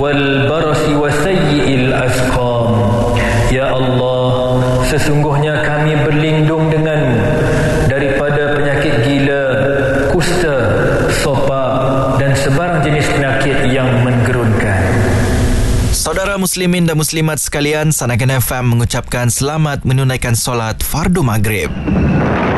والبرص وسيء الأسقام. Ya Allah, sesungguhnya kami berlindung denganmu daripada penyakit gila, kusta, sopak dan sebarang jenis penyakit yang menggerunkan. Saudara muslimin dan muslimat sekalian, Sanakan FM mengucapkan selamat menunaikan solat fardu maghrib.